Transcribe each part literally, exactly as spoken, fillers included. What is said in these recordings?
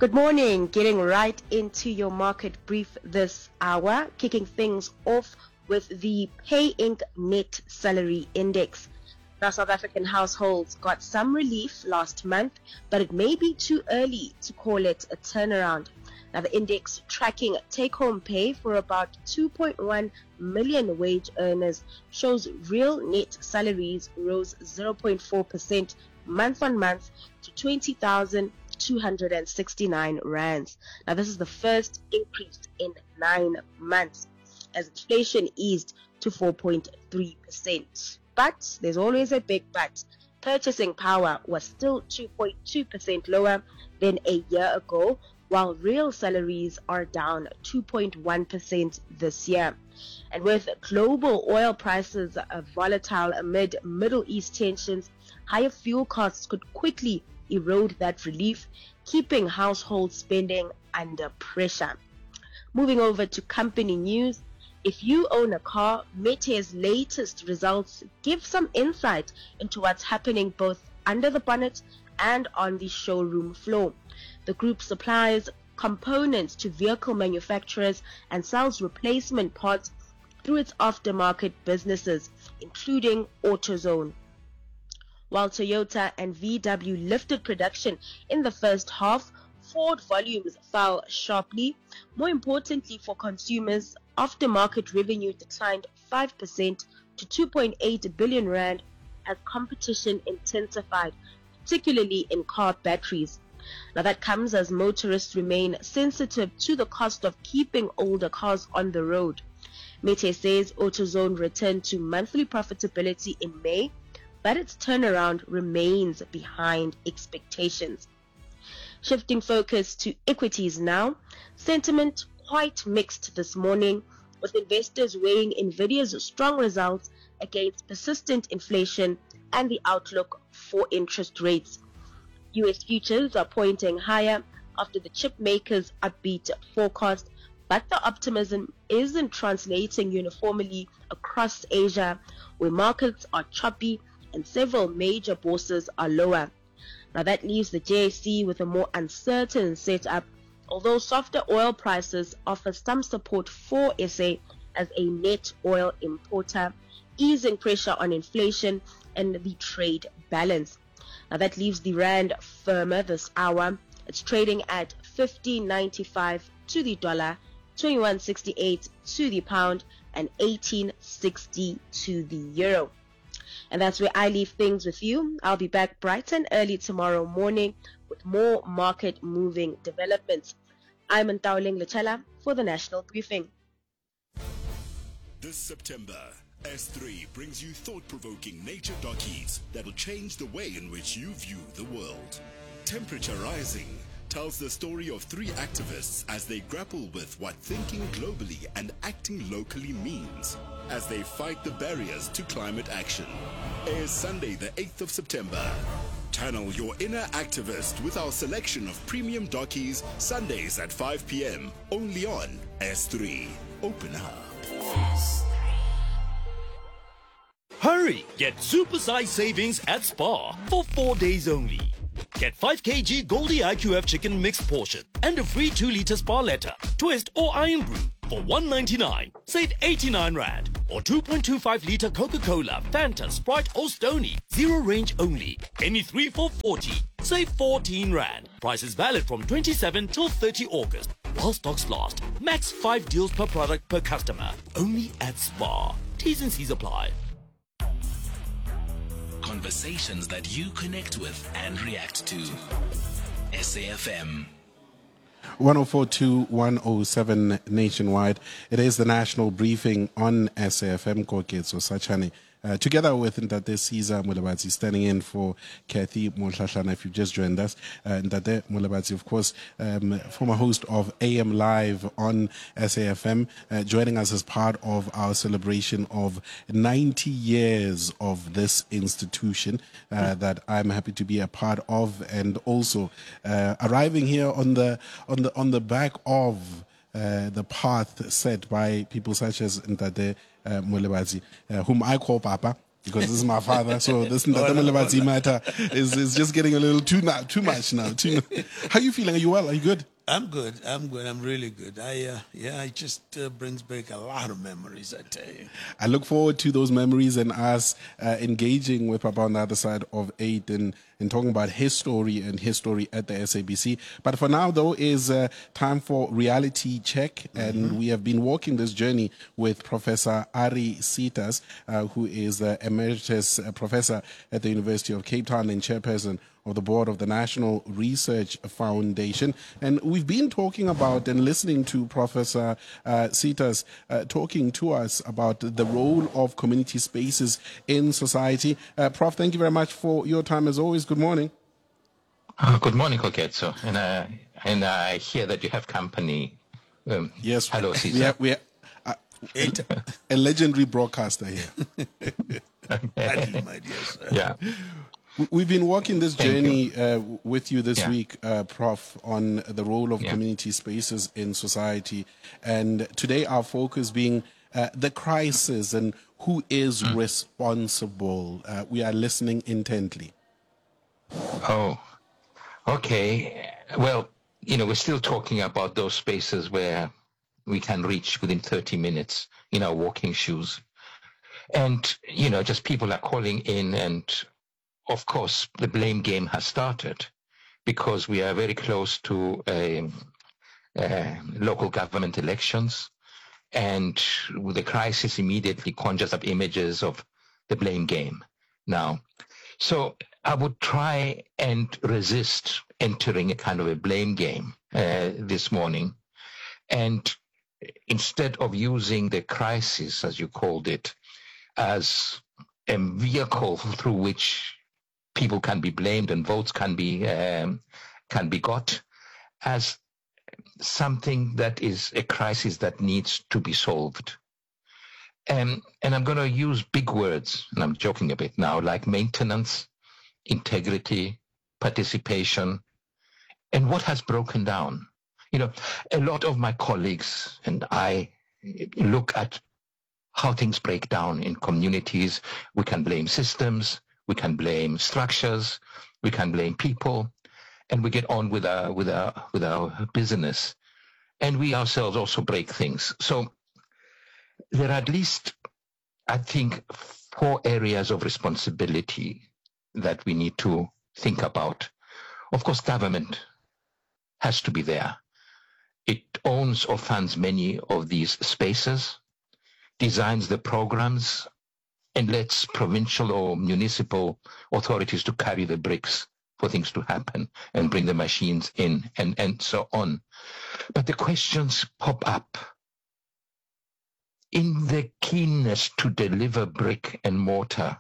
Good morning. Getting right into your market brief this hour, kicking things off with the Pay Incorporated Net Salary Index. Now, South African households got some relief last month, but it may be too early to call it a turnaround. Now, the index tracking take-home pay for about two point one million wage earners shows real net salaries rose zero point four percent month on month to twenty thousand two hundred sixty-nine rands. Now, this is the first increase in nine months as inflation eased to four point three percent. But there's always a big but. Purchasing power was still two point two percent lower than a year ago, while real salaries are down two point one percent this year. And with global oil prices volatile amid Middle East tensions, higher fuel costs could quickly erode that relief, keeping household spending under pressure. Moving over to company news, if you own a car, Mete's latest results give some insight into what's happening both under the bonnet and on the showroom floor. The group supplies components to vehicle manufacturers and sells replacement parts through its aftermarket businesses, including AutoZone. While Toyota and V W lifted production in the first half, Ford volumes fell sharply. More importantly for consumers, aftermarket revenue declined five percent to two point eight billion rand as competition intensified, particularly in car batteries. Now, that comes as motorists remain sensitive to the cost of keeping older cars on the road. Mete says AutoZone returned to monthly profitability in May, but its turnaround remains behind expectations. Shifting focus to equities now, sentiment quite mixed this morning, with investors weighing Nvidia's strong results against persistent inflation and the outlook for interest rates. U S futures are pointing higher after the chip makers' upbeat forecast, but the optimism isn't translating uniformly across Asia, where markets are choppy and several major bourses are lower. Now, that leaves the J S E with a more uncertain setup, although softer oil prices offer some support for S A as a net oil importer, easing pressure on inflation and the trade balance. Now, that leaves the rand firmer this hour. It's trading at fifteen ninety-five to the dollar, twenty-one sixty-eight to the pound, and eighteen sixty to the euro. And that's where I leave things with you. I'll be back bright and early tomorrow morning with more market moving developments. I'm Ntaoleng Lechela for the National Briefing. This September, S three brings you thought-provoking nature dockies that will change the way in which you view the world. Temperature Rising tells the story of three activists as they grapple with what thinking globally and acting locally means as they fight the barriers to climate action. Airs Sunday the eighth of September. Channel your inner activist with our selection of premium dockies Sundays at five p.m. only on S three. Open up. Hurry! Get supersized savings at Spar for four days only. Get five kilograms Goldie I Q F chicken mixed portion and a free two liter Spar letter, twist or iron brew for one ninety-nine. Save eighty-nine rand. Or two point two five liter Coca-Cola, Fanta, Sprite or Stoney. Zero range only. Any three for forty. Save fourteen rand. Price is valid from twenty-seventh till thirtieth August. While stocks last. Max five deals per product per customer. Only at Spar. T's and C's apply. Conversations that you connect with and react to. S A F M. one oh four to one oh seven nationwide. It is the national briefing on S A F M. Koketso Sachane. Uh, together with Ndate Caesar Mulabatsi, standing in for Kathy Mohlahlana, if you've just joined us. Uh, Ndate Mulabatsi, of course, um, former host of A M Live on S A F M, uh, joining us as part of our celebration of ninety years of this institution uh, that I'm happy to be a part of, and also uh, arriving here on the on the on the back of uh, the path set by people such as Ndate Uh, Molebatsi, uh, whom I call Papa, because this is my father. So this Ntate Molebatsi matter is is just getting a little too now, too much now. Too, how are you feeling? Are you well? Are you good? I'm good. I'm good. I'm really good. I uh, yeah, it just uh, brings back a lot of memories, I tell you. I look forward to those memories and us uh, engaging with Papa on the other side of eight and, and talking about his story and his story at the S A B C. But for now, though, is uh, time for reality check. And mm-hmm. we have been walking this journey with Professor Ari Seeters, uh, who is the emeritus professor at the University of Cape Town and chairperson of the board of the National Research Foundation. And we've been talking about and listening to Professor uh, Seeters uh, talking to us about the role of community spaces in society. Uh, Prof, thank you very much for your time as always. Good morning. Uh, good morning, Koketso. And, uh, and I hear that you have company. Um, yes. Hello, Caesar. We are, we are, uh, a, a legendary broadcaster here. Okay. My dear sir. Yeah. We've been walking this journey uh, with you this yeah. week, uh, Prof, on the role of yeah. community spaces in society. And today our focus being uh, the crisis and who is mm. responsible. Uh, we are listening intently. Oh, okay. Well, you know, we're still talking about those spaces where we can reach within thirty minutes in our walking shoes. And, you know, just people are calling in and, of course, the blame game has started because we are very close to uh, uh, local government elections, and the crisis immediately conjures up images of the blame game now. So I would try and resist entering a kind of a blame game uh, this morning. And instead of using the crisis, as you called it, as a vehicle through which people can be blamed and votes can be um, can be got, as something that is a crisis that needs to be solved. Um, and I'm going to use big words, and I'm joking a bit now, like maintenance, integrity, participation, and what has broken down. You know, a lot of my colleagues and I look at how things break down in communities. We can blame systems, we can blame structures, we can blame people, and we get on with our with our with our business. And we ourselves also break things. So there are at least, I think, four areas of responsibility that we need to think about. Of course, government has to be there. It owns or funds many of these spaces, designs the programs, and lets provincial or municipal authorities to carry the bricks for things to happen and bring the machines in and, and so on. But the questions pop up. In the keenness to deliver brick and mortar,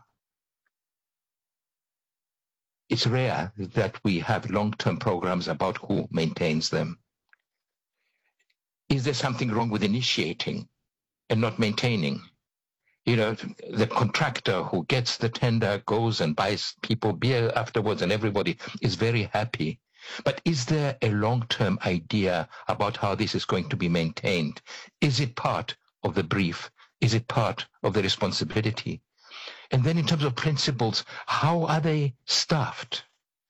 it's rare that we have long-term programs about who maintains them. Is there something wrong with initiating and not maintaining? You know, the contractor who gets the tender goes and buys people beer afterwards and everybody is very happy. But is there a long-term idea about how this is going to be maintained? Is it part of the brief? Is it part of the responsibility? And then in terms of principles, how are they staffed?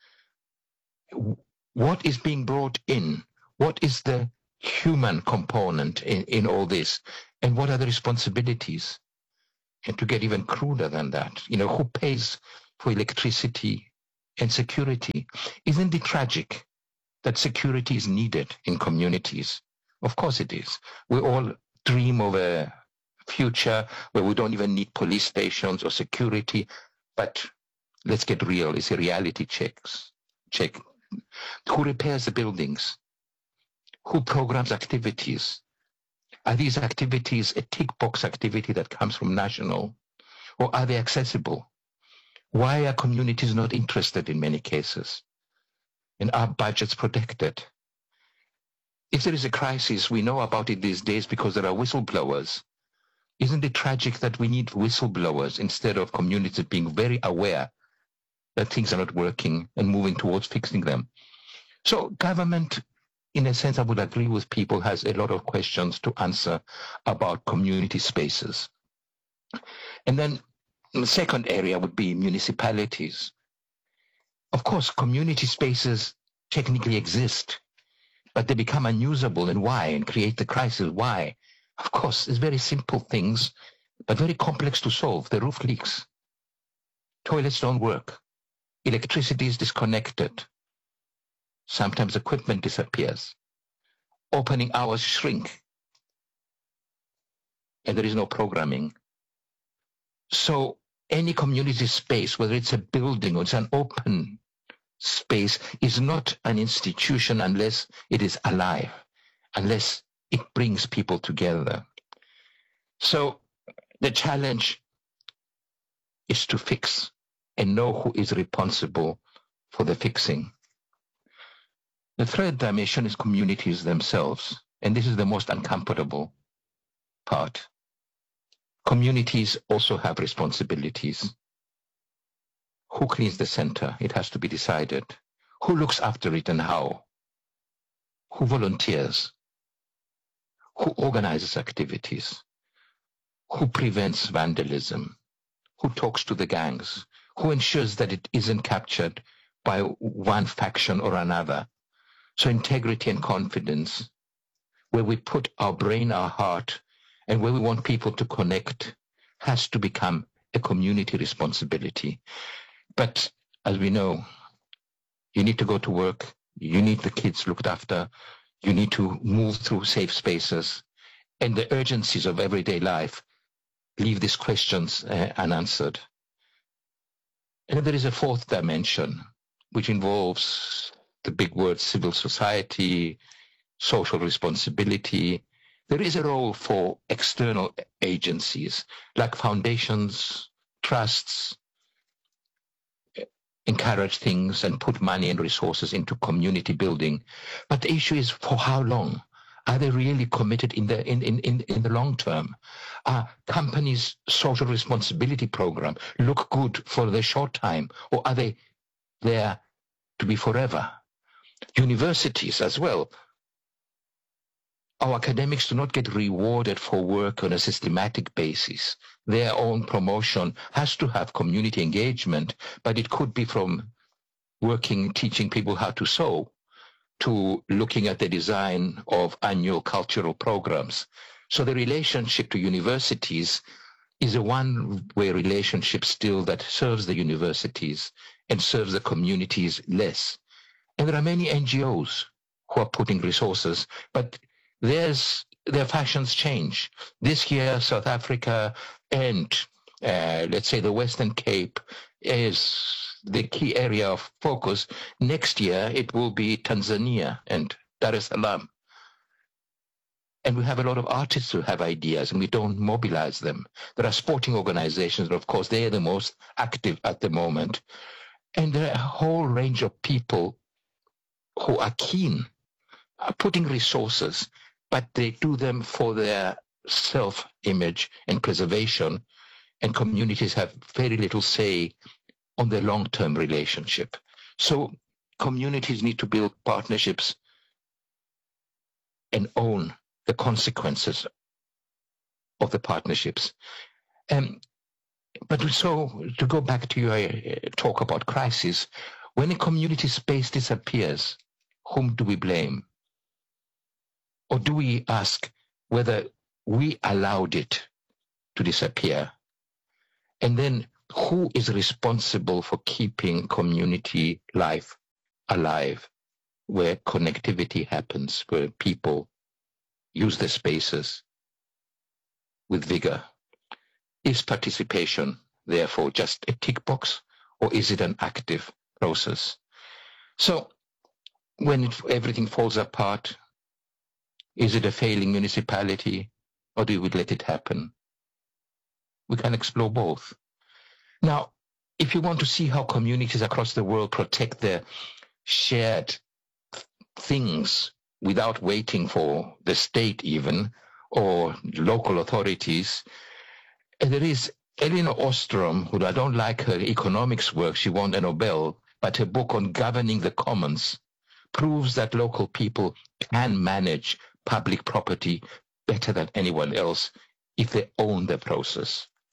What is being brought in? What is the human component in, in all this? And what are the responsibilities? And to get even cruder than that, you know, who pays for electricity and security? Isn't it tragic that security is needed in communities? Of course it is. We all dream of a future where we don't even need police stations or security, but let's get real. It's a reality checks. Check. Who repairs the buildings? Who programs activities? Are these activities a tick box activity that comes from national, or are they accessible? Why are communities not interested in many cases? And are budgets protected? If there is a crisis, we know about it these days because there are whistleblowers. Isn't it tragic that we need whistleblowers instead of communities being very aware that things are not working and moving towards fixing them? So government, in a sense, I would agree with people, has a lot of questions to answer about community spaces. And then The second area would be municipalities. Of course, community spaces technically exist, but they become unusable. And why? And create the crisis. Why? Of course, it's very simple things, but very complex to solve. The roof leaks. Toilets don't work. Electricity is disconnected. Sometimes equipment disappears. Opening hours shrink. And there is no programming. So any community space, whether it's a building or it's an open space, is not an institution unless it is alive, unless it brings people together. So the challenge is to fix and know who is responsible for the fixing. The third dimension is communities themselves, and this is the most uncomfortable part. Communities also have responsibilities. Who cleans the center? It has to be decided. Who looks after it and how? Who volunteers? Who organizes activities? Who prevents vandalism? Who talks to the gangs? Who ensures that it isn't captured by one faction or another? So integrity and confidence, where we put our brain, our heart, and where we want people to connect, has to become a community responsibility. But as we know, you need to go to work, you need the kids looked after, you need to move through safe spaces, and the urgencies of everyday life leave these questions uh, unanswered. And then there is a fourth dimension, which involves the big words civil society, social responsibility. There is a role for external agencies like foundations, trusts, encourage things and put money and resources into community building. But the issue is, for how long? Are they really committed in the in, in, in, in the long term? Are companies' social responsibility program look good for the short time, or are they there to be forever? Universities as well. Our academics do not get rewarded for work on a systematic basis. Their own promotion has to have community engagement, but it could be from working, teaching people how to sew, to looking at the design of annual cultural programs. So the relationship to universities is a one-way relationship still that serves the universities and serves the communities less. And there are many N G Os who are putting resources, but There's, their fashions change. This year, South Africa and, uh, let's say, the Western Cape is the key area of focus. Next year, it will be Tanzania and Dar es Salaam. And we have a lot of artists who have ideas, and we don't mobilize them. There are sporting organizations, and of course, they are the most active at the moment. And there are a whole range of people who are keen, are putting resources, but they do them for their self-image and preservation, and communities have very little say on the long-term relationship. So communities need to build partnerships and own the consequences of the partnerships. Um, but so to go back to your uh, talk about crisis, when a community space disappears, whom do we blame? Or do we ask whether we allowed it to disappear? And then who is responsible for keeping community life alive, where connectivity happens, where people use the spaces with vigor? Is participation, therefore, just a tick box, or is it an active process? So when it, everything falls apart, is it a failing municipality, or do we let it happen? We can explore both. Now, if you want to see how communities across the world protect their shared things without waiting for the state even, or local authorities, there is Elinor Ostrom, who I don't like her economics work, she won a Nobel, but her book on governing the commons proves that local people can manage public property better than anyone else if they own the process.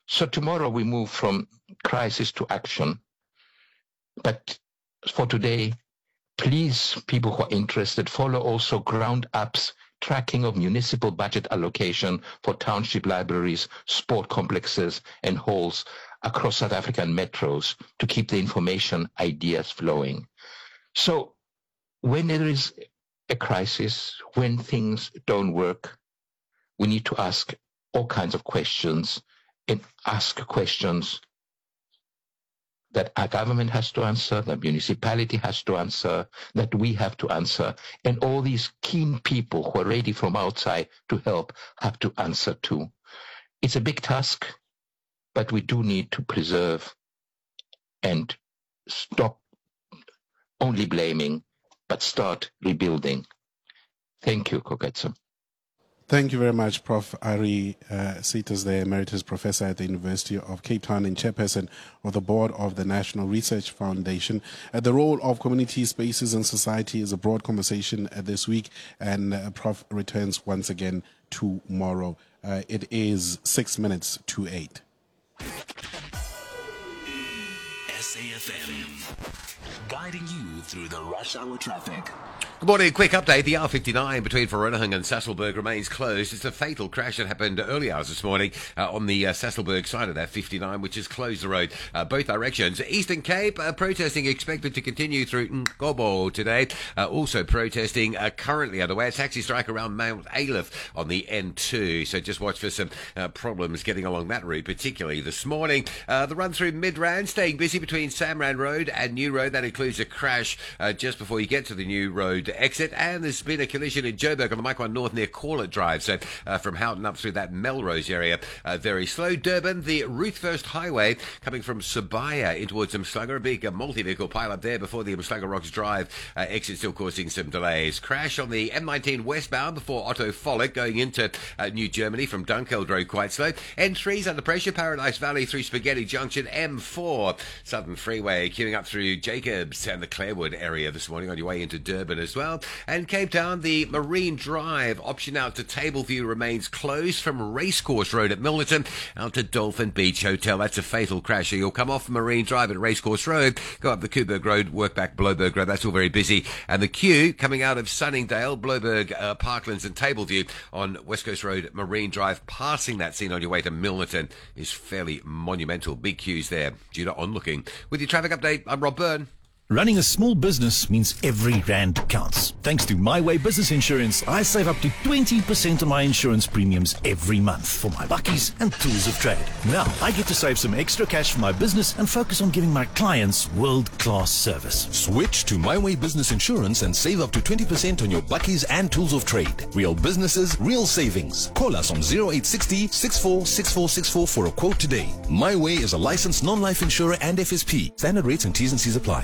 So tomorrow we move from crisis to action. But for today, please, people who are interested, follow also Ground Up's tracking of municipal budget allocation for township libraries, sport complexes, and halls across South African metros to keep the information ideas flowing. So when there is a crisis, when things don't work, we need to ask all kinds of questions and ask questions that our government has to answer, the municipality has to answer, that we have to answer, and all these keen people who are ready from outside to help have to answer too. It's a big task, but we do need to preserve and stop only blaming, but start rebuilding. Thank you, Koketso. Thank you very much, Professor Ari uh, Seeters, the Emeritus Professor at the University of Cape Town and Chairperson of the Board of the National Research Foundation. Uh, the role of community spaces in society is a broad conversation uh, this week, and uh, Prof returns once again tomorrow. Uh, it is six minutes to eight. S A F M, guiding you through the rush hour traffic. Good morning. Quick update. The R fifty-nine between Vereeniging and Sasolburg remains closed. It's a fatal crash that happened early hours this morning uh, on the uh, Sasolburg side of that fifty-nine, which has closed the road uh, both directions. Eastern Cape, uh, protesting expected to continue through Ngobo today. Uh, also protesting uh, currently underway. A taxi strike around Mount Aleph on the N two. So just watch for some uh, problems getting along that route, particularly this morning. Uh, the run through Midrand staying busy between Samrand Road and New Road. That includes a crash uh, just before you get to the New Road exit, and there's been a collision in Joburg on the Mike one North near Corlett Drive, so uh, from Houghton up through that Melrose area, uh, very slow. Durban, the Ruthfirst Highway coming from Sabaya in towards Umhlanga, a big uh, multi-vehicle pile up there before the Umhlanga Rocks Drive uh, exit, still causing some delays. Crash on the M nineteen westbound before Otto Follick going into uh, New Germany from Dunkeld Road, quite slow. N three's under pressure, Paradise Valley through Spaghetti Junction. M four, Southern Freeway queuing up through Jacobs and the Clarewood area this morning on your way into Durban as well. And Cape Town, the Marine Drive option out to Tableview remains closed from Racecourse Road at Milnerton out to Dolphin Beach Hotel. That's a fatal crash. So you'll come off Marine Drive at Racecourse Road, go up the Kuberg Road, work back Bloberg Road. That's all very busy. And the queue coming out of Sunningdale, Bloberg, uh, Parklands and Tableview on West Coast Road, Marine Drive, passing that scene on your way to Milnerton is fairly monumental. Big queues there due to onlooking. With your traffic update, I'm Rob Byrne. Running a small business means every rand counts. Thanks to My Way Business Insurance, I save up to twenty percent on my insurance premiums every month for my buckies and tools of trade. Now, I get to save some extra cash for my business and focus on giving my clients world-class service. Switch to My Way Business Insurance and save up to twenty percent on your buckies and tools of trade. Real businesses, real savings. Call us on zero eight six zero, six four six four six four for a quote today. My Way is a licensed non-life insurer and F S P. Standard rates and T's and C's apply.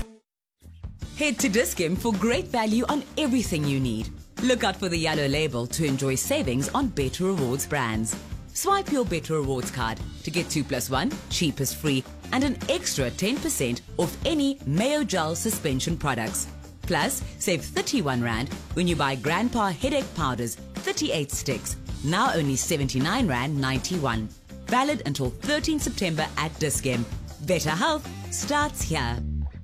Head to Dis-Chem for great value on everything you need. Look out for the yellow label to enjoy savings on Better Rewards brands. Swipe your Better Rewards card to get two plus one, cheapest free, and an extra ten percent off any Mayo Gel suspension products. Plus, save thirty-one rand when you buy Grandpa Headache Powders, thirty-eight sticks, now only seventy-nine rand ninety-one. Valid until thirteenth September at Dis-Chem. Better health starts here.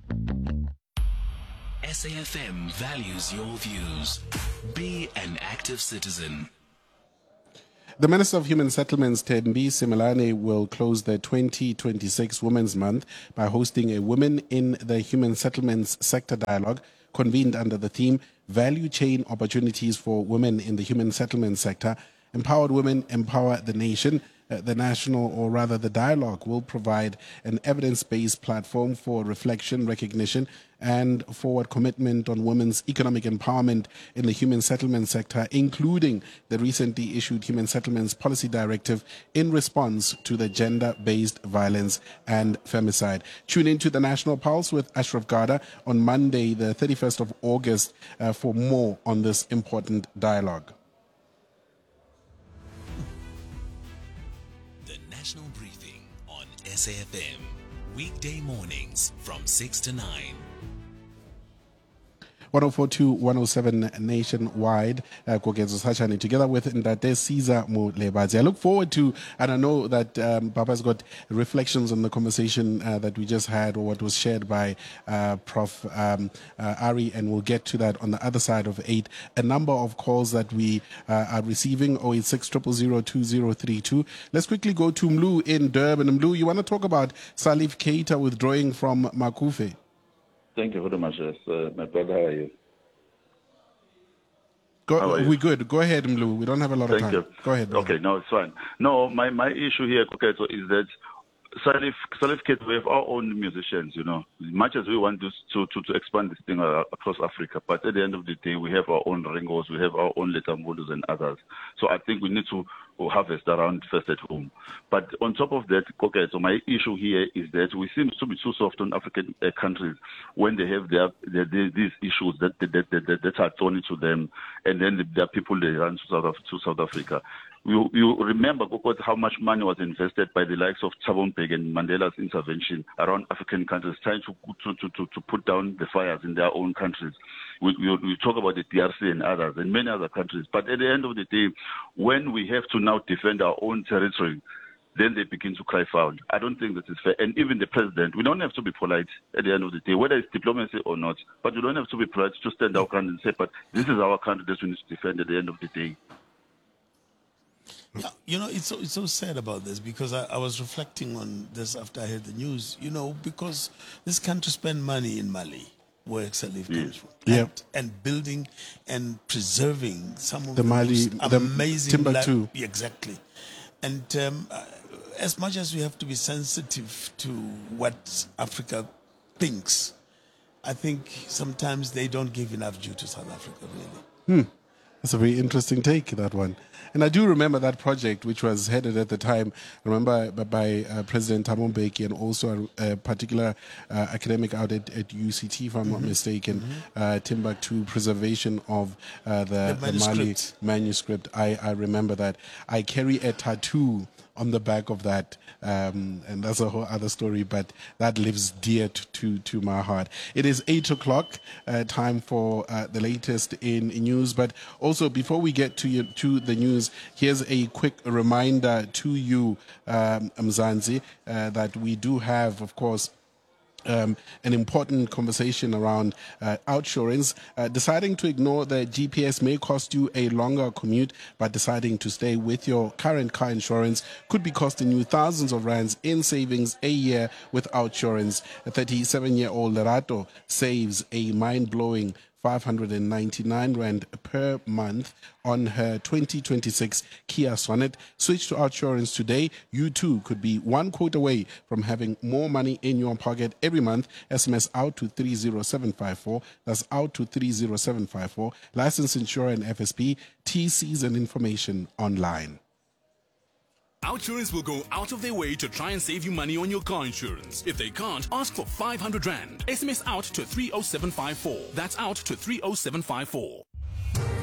S A F M values your views. Be an active citizen. The Minister of Human Settlements, Thembi Simelane, will close the twenty twenty-six Women's Month by hosting a Women in the Human Settlements Sector Dialogue convened under the theme Value Chain Opportunities for Women in the Human Settlement Sector. Empowered Women Empower the Nation. Uh, the national, or rather the dialogue, will provide an evidence-based platform for reflection, recognition, and forward commitment on women's economic empowerment in the human settlement sector, including the recently issued Human Settlements Policy Directive in response to the gender-based violence and femicide. Tune into the National Pulse with Ashraf Garda on Monday, the thirty-first of August, uh, for more on this important dialogue. National Briefing on S A F M, weekday mornings from six to nine. one oh four two, one oh seven nationwide. Uh, Koketso Sachane, together with Ndate Caesar Molebazi. I look forward to, and I know that um, Papa's got reflections on the conversation uh, that we just had, or what was shared by uh, Professor Um, uh, Ari, and we'll get to that on the other side of eight. A number of calls that we uh, are receiving, oh eight six, zero zero zero, two zero three two. Let's quickly go to Mlu in Durban. Mlu, you want to talk about Salif Keita withdrawing from Makufe? Thank you very much, yes. Uh, my brother, how are you? Go, how are you? We good. Go ahead, Mlu. We don't have a lot Thank of time. You. Go ahead, brother. Okay, no, it's fine. No, my, my issue here, okay, so is that Salif, Salif Keita, we have our own musicians, you know, much as we want to, to, to, to expand this thing uh, across Africa, but at the end of the day, we have our own Ringos, we have our own Letambolos and others. So I think we need to harvest around first at home. But on top of that, okay, so my issue here is that we seem to be too soft on African uh, countries when they have their, their, their these issues that, that, that, that, that are thrown to them, and then there are people they run to South, to South Africa. You, you remember how much money was invested by the likes of Thabo Mbeki and Mandela's intervention around African countries, trying to, to, to, to put down the fires in their own countries. We, we, we talk about the D R C and others and many other countries. But at the end of the day, when we have to now defend our own territory, then they begin to cry foul. I don't think that is fair. And even the president, we don't have to be polite at the end of the day, whether it's diplomacy or not, but we don't have to be polite to stand our country and say, but this is our country that we need to defend at the end of the day. Yeah, you know, it's so, it's so sad about this, because I, I was reflecting on this after I heard the news, you know, because this country spend money in Mali, where Salif yes. comes from, yeah. and, and building and preserving some of the, the Mali, most the amazing Timbuktu. La- exactly. And um, uh, as much as we have to be sensitive to what Africa thinks, I think sometimes they don't give enough due to South Africa, really. Hmm. That's a very interesting take, that one. And I do remember that project, which was headed at the time, remember, by uh, President Thabo Mbeki, and also a, a particular uh, academic out at, at U C T, if I'm mm-hmm. not mistaken, mm-hmm. uh, Timbuktu preservation of uh, the, the, the Mali manuscript. I, I remember that. I carry a tattoo on the back of that, um, and that's a whole other story, but that lives dear to, to, to my heart. It is eight o'clock, uh, time for uh, the latest in news, but also before we get to, you, to the news, here's a quick reminder to you, um, Mzansi, uh, that we do have, of course, Um, an important conversation around uh, outsurance. Uh, deciding to ignore the G P S may cost you a longer commute, but deciding to stay with your current car insurance could be costing you thousands of rands in savings a year with outsurance. A thirty-seven-year-old Lerato saves a mind-blowing five hundred ninety-nine rand per month on her twenty twenty-six Kia Sonet. Switch to Outsurance today. You too could be one quote away from having more money in your pocket every month. S M S out to three zero seven five four. That's out to three zero seven five four. Licensed insurer and F S P. T Cs and information online. Outsurance will go out of their way to try and save you money on your car insurance. If they can't, ask for five hundred rand. S M S out to three zero seven five four. That's out to three zero seven five four.